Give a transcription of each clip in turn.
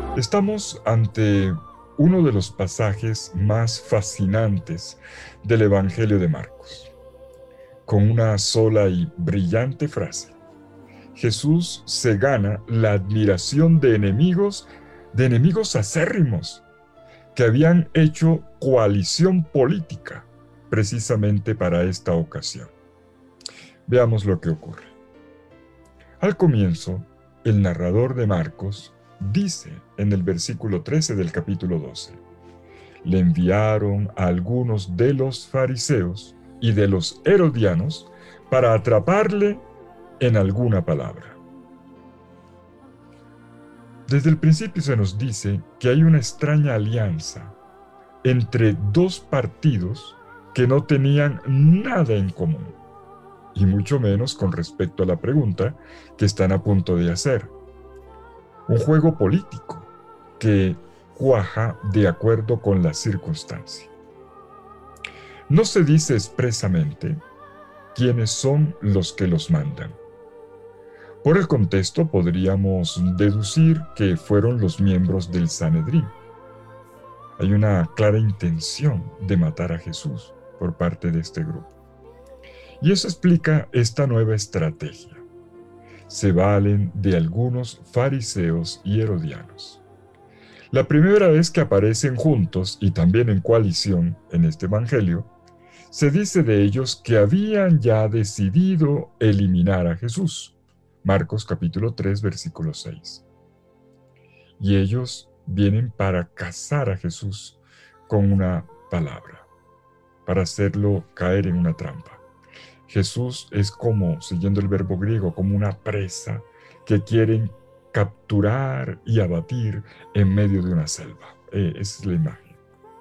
Estamos ante uno de los pasajes más fascinantes del Evangelio de Marcos. Con una sola y brillante frase, Jesús se gana la admiración de enemigos acérrimos, que habían hecho coalición política precisamente para esta ocasión. Veamos lo que ocurre. Al comienzo, el narrador de Marcos dice en el versículo 13 del capítulo 12, le enviaron a algunos de los fariseos y de los herodianos para atraparle en alguna palabra. Desde el principio se nos dice que hay una extraña alianza entre dos partidos que no tenían nada en común, y mucho menos con respecto a la pregunta que están a punto de hacer. Un juego político que cuaja de acuerdo con la circunstancia. No se dice expresamente quiénes son los que los mandan. Por el contexto podríamos deducir que fueron los miembros del Sanedrín. Hay una clara intención de matar a Jesús por parte de este grupo. Y eso explica esta nueva estrategia. Se valen de algunos fariseos y herodianos. La primera vez que aparecen juntos y también en coalición en este evangelio, se dice de ellos que habían ya decidido eliminar a Jesús. Marcos capítulo 3, versículo 6. Y ellos vienen para cazar a Jesús con una palabra, para hacerlo caer en una trampa. Jesús es como, siguiendo el verbo griego, como una presa que quieren capturar y abatir en medio de una selva. Esa es la imagen.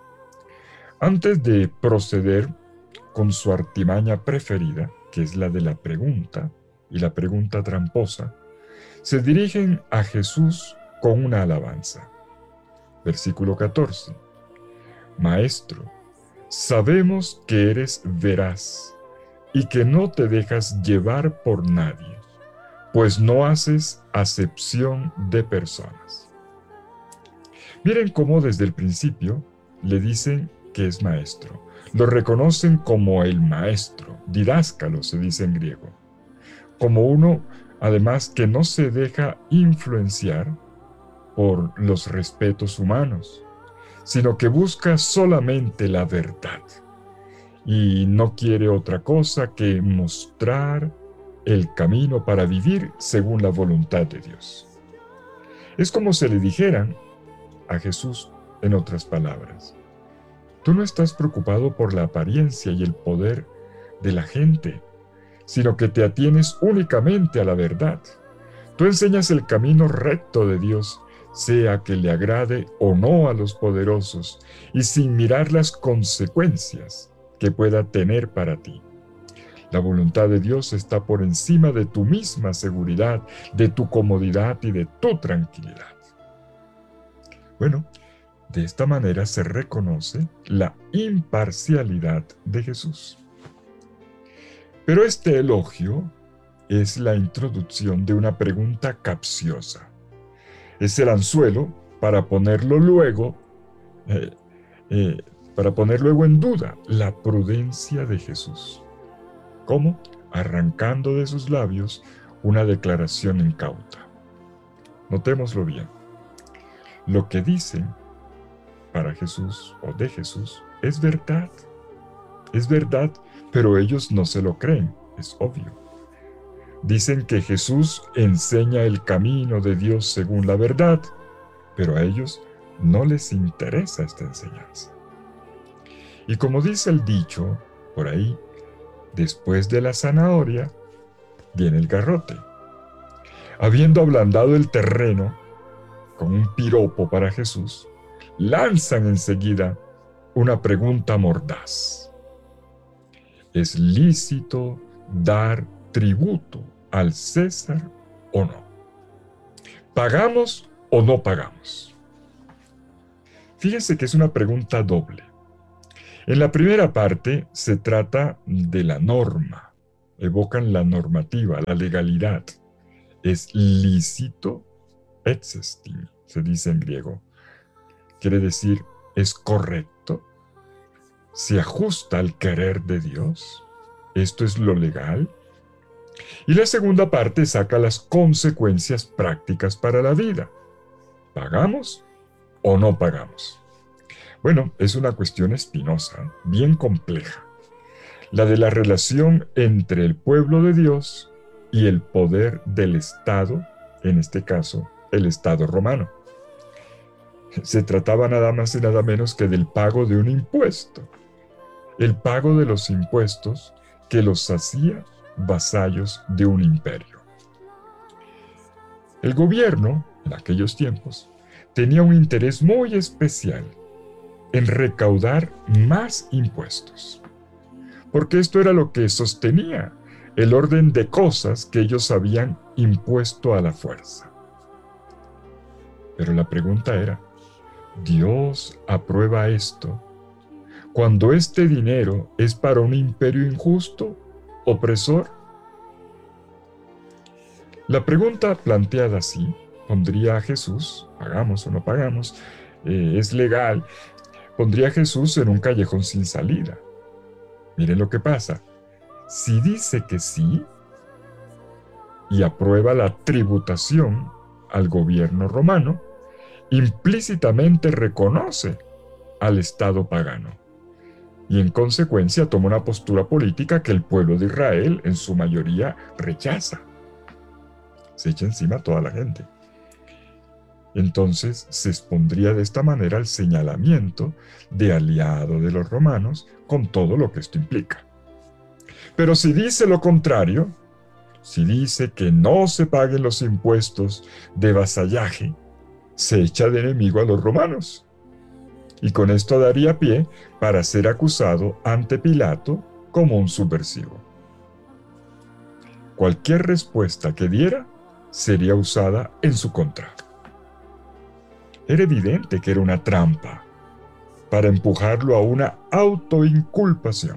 Antes de proceder con su artimaña preferida, que es la de la pregunta, y la pregunta tramposa, se dirigen a Jesús con una alabanza. Versículo 14. Maestro, sabemos que eres veraz y que no te dejas llevar por nadie, pues no haces acepción de personas. Miren cómo desde el principio le dicen que es maestro. Lo reconocen como el maestro, didáscalo se dice en griego, como uno además que no se deja influenciar por los respetos humanos, sino que busca solamente la verdad y no quiere otra cosa que mostrar el camino para vivir según la voluntad de Dios. Es como si le dijeran a Jesús, en otras palabras, tú no estás preocupado por la apariencia y el poder de la gente, sino que te atienes únicamente a la verdad. Tú enseñas el camino recto de Dios, sea que le agrade o no a los poderosos, y sin mirar las consecuencias que pueda tener para ti. La voluntad de Dios está por encima de tu misma seguridad, de tu comodidad y de tu tranquilidad. Bueno, de esta manera se reconoce la imparcialidad de Jesús. Pero este elogio es la introducción de una pregunta capciosa. Es el anzuelo para poner luego en duda la prudencia de Jesús. ¿Cómo? Arrancando de sus labios una declaración incauta. Notémoslo bien. Lo que dicen para Jesús o de Jesús es verdad. Es verdad, pero ellos no se lo creen, es obvio. Dicen que Jesús enseña el camino de Dios según la verdad, pero a ellos no les interesa esta enseñanza. Y como dice el dicho por ahí, después de la zanahoria viene el garrote. Habiendo ablandado el terreno con un piropo para Jesús, lanzan enseguida una pregunta mordaz. ¿Es lícito dar tributo al César o no? ¿Pagamos o no pagamos? Fíjense que es una pregunta doble. En la primera parte se trata de la norma, evocan la normativa, la legalidad. ¿Es lícito Etsestimi, se dice en griego. Quiere decir, ¿es correcto? ¿Se ajusta al querer de Dios? ¿Esto es lo legal? Y la segunda parte saca las consecuencias prácticas para la vida. ¿Pagamos o no pagamos? Bueno, es una cuestión espinosa, bien compleja, la de la relación entre el pueblo de Dios y el poder del Estado, en este caso, el Estado romano. Se trataba nada más y nada menos que del pago de un impuesto, el pago de los impuestos que los hacía vasallos de un imperio. El gobierno, en aquellos tiempos, tenía un interés muy especial en recaudar más impuestos, porque esto era lo que sostenía el orden de cosas que ellos habían impuesto a la fuerza. Pero la pregunta era, ¿Dios aprueba esto cuando este dinero es para un imperio injusto, opresor? La pregunta planteada así pondría a Jesús, ¿pagamos o no pagamos? ¿Es legal? Pondría a Jesús en un callejón sin salida. Miren lo que pasa. Si dice que sí y aprueba la tributación al gobierno romano, implícitamente reconoce al Estado pagano y en consecuencia toma una postura política que el pueblo de Israel en su mayoría rechaza. Se echa encima a toda la gente. Entonces se expondría de esta manera el señalamiento de aliado de los romanos con todo lo que esto implica. Pero si dice lo contrario, si dice que no se paguen los impuestos de vasallaje, se echa de enemigo a los romanos. Y con esto daría pie para ser acusado ante Pilato como un subversivo. Cualquier respuesta que diera sería usada en su contra. Era evidente que era una trampa para empujarlo a una autoinculpación.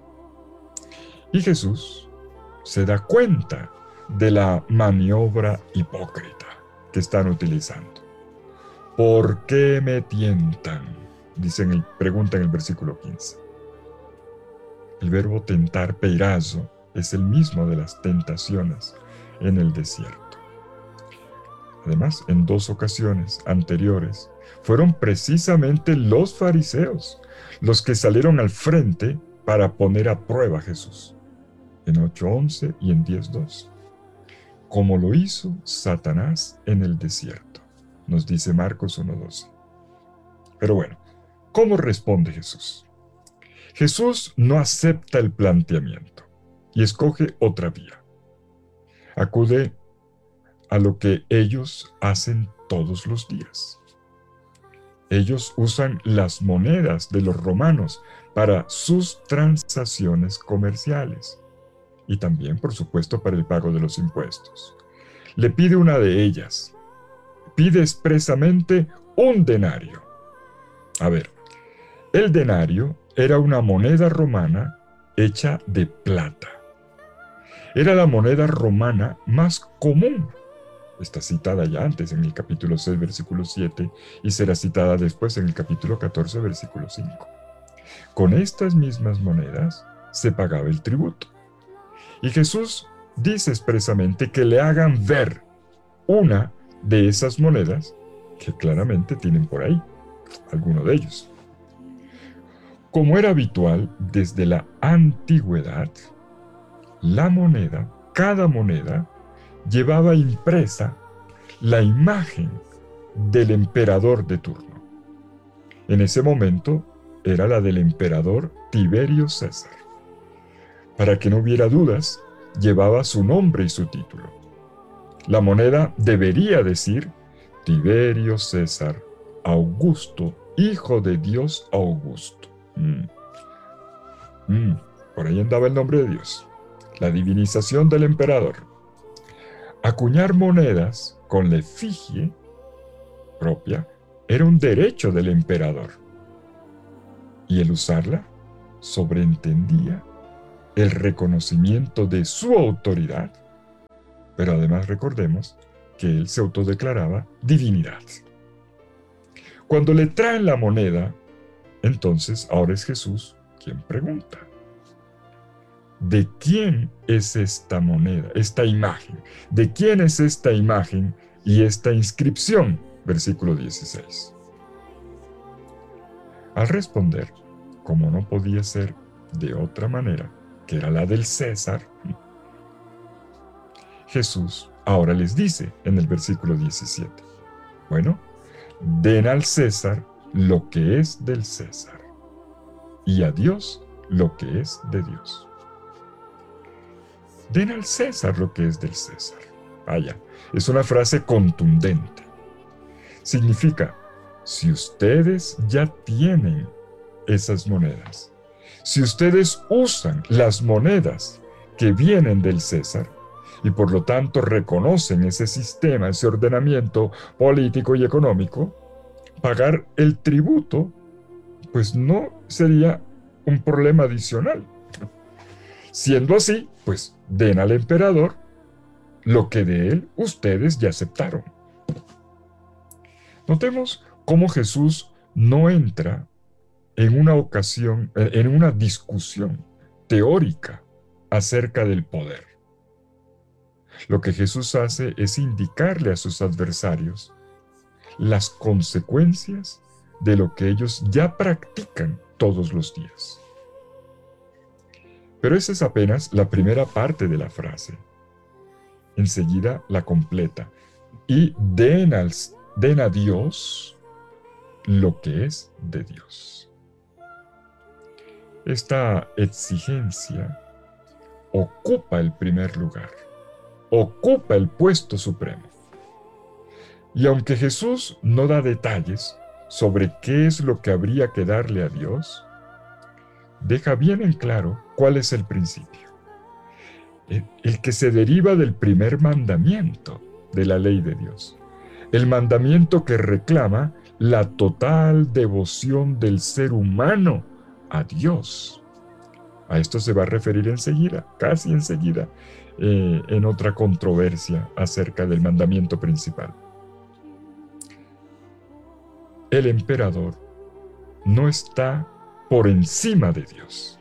Y Jesús se da cuenta de la maniobra hipócrita que están utilizando. ¿Por qué me tientan? Pregunta en el versículo 15. El verbo tentar, peirazo, es el mismo de las tentaciones en el desierto. Además, en 2 ocasiones anteriores, fueron precisamente los fariseos los que salieron al frente para poner a prueba a Jesús, en 8:11 y en 10:2, como lo hizo Satanás en el desierto, nos dice Marcos 1:12. Pero bueno, ¿cómo responde Jesús? Jesús no acepta el planteamiento y escoge otra vía. Acude a lo que ellos hacen todos los días. Ellos usan las monedas de los romanos para sus transacciones comerciales y también, por supuesto, para el pago de los impuestos. Le pide una de ellas. Pide expresamente un denario. A ver, el denario era una moneda romana hecha de plata. Era la moneda romana más común. Está citada ya antes en el capítulo 6, versículo 7, y será citada después en el capítulo 14, versículo 5. Con estas mismas monedas se pagaba el tributo. Y Jesús dice expresamente que le hagan ver una de esas monedas que claramente tienen por ahí, alguno de ellos. Como era habitual desde la antigüedad, cada moneda, llevaba impresa la imagen del emperador de turno. En ese momento era la del emperador Tiberio César. Para que no hubiera dudas, llevaba su nombre y su título. La moneda debería decir Tiberio César Augusto, hijo de Dios Augusto. Por ahí andaba el nombre de Dios. La divinización del emperador. Acuñar monedas con la efigie propia era un derecho del emperador. Y el usarla sobreentendía el reconocimiento de su autoridad. Pero además recordemos que él se autodeclaraba divinidad. Cuando le traen la moneda, entonces ahora es Jesús quien pregunta: ¿de quién es esta moneda, esta imagen? ¿De quién es esta imagen y esta inscripción? Versículo 16. Al responder, como no podía ser de otra manera, que era la del César, Jesús ahora les dice en el versículo 17, bueno, den al César lo que es del César y a Dios lo que es de Dios. Den al César lo que es del César. Vaya, es una frase contundente. Significa, si ustedes ya tienen esas monedas, si ustedes usan las monedas que vienen del César y por lo tanto reconocen ese sistema, ese ordenamiento político y económico, pagar el tributo pues no sería un problema adicional. Siendo así, pues den al emperador lo que de él ustedes ya aceptaron. Notemos cómo Jesús no entra en una ocasión, en una discusión teórica acerca del poder. Lo que Jesús hace es indicarle a sus adversarios las consecuencias de lo que ellos ya practican todos los días. Pero esa es apenas la primera parte de la frase. Enseguida la completa. Y den a Dios lo que es de Dios. Esta exigencia ocupa el primer lugar, ocupa el puesto supremo. Y aunque Jesús no da detalles sobre qué es lo que habría que darle a Dios, deja bien en claro cuál es el principio. El que se deriva del primer mandamiento de la ley de Dios. El mandamiento que reclama la total devoción del ser humano a Dios. A esto se va a referir enseguida, casi enseguida, en otra controversia acerca del mandamiento principal. El emperador no está por encima de Dios.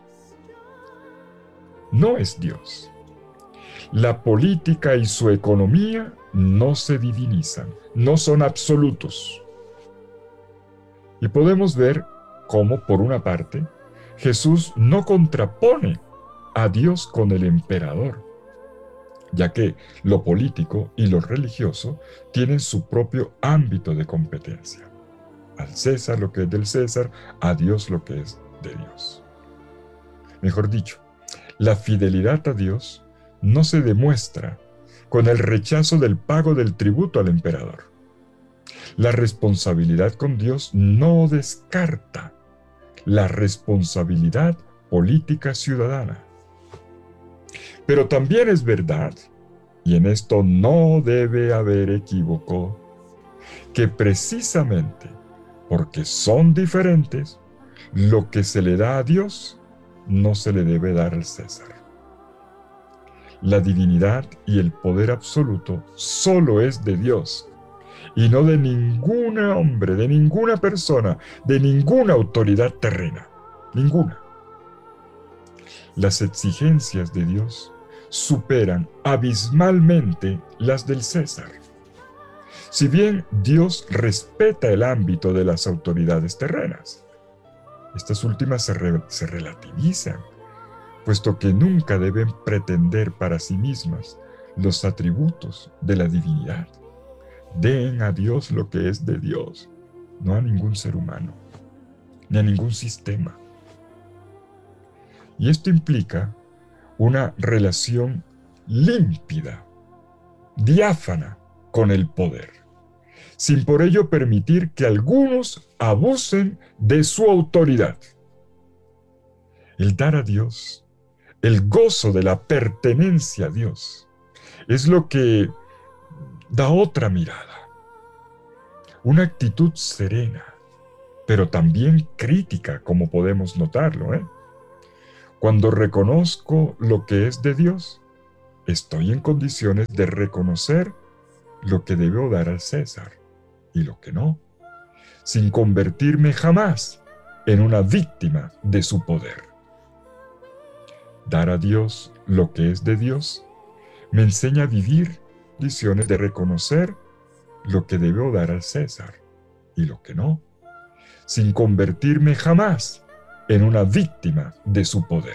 No es Dios. La política y su economía no se divinizan, no son absolutos. Y podemos ver cómo, por una parte, Jesús no contrapone a Dios con el emperador, ya que lo político y lo religioso tienen su propio ámbito de competencia. Al César lo que es del César, a Dios lo que es de Dios. Mejor dicho, la fidelidad a Dios no se demuestra con el rechazo del pago del tributo al emperador. La responsabilidad con Dios no descarta la responsabilidad política ciudadana. Pero también es verdad, y en esto no debe haber equívoco, que precisamente porque son diferentes, lo que se le da a Dios no se le debe dar al César. La divinidad y el poder absoluto solo es de Dios y no de ningún hombre, de ninguna persona, de ninguna autoridad terrena. Ninguna. Las exigencias de Dios superan abismalmente las del César. Si bien Dios respeta el ámbito de las autoridades terrenas, estas últimas se relativizan, puesto que nunca deben pretender para sí mismas los atributos de la divinidad. Den a Dios lo que es de Dios, no a ningún ser humano, ni a ningún sistema. Y esto implica una relación límpida, diáfana con el poder, sin por ello permitir que algunos abusen de su autoridad. El dar a Dios, el gozo de la pertenencia a Dios, es lo que da otra mirada, una actitud serena, pero también crítica, como podemos notarlo, Cuando reconozco lo que es de Dios, estoy en condiciones de reconocer lo que debo dar al César y lo que no, sin convertirme jamás en una víctima de su poder. Dar a Dios lo que es de Dios me enseña a vivir lecciones de reconocer lo que debo dar al César y lo que no, sin convertirme jamás en una víctima de su poder.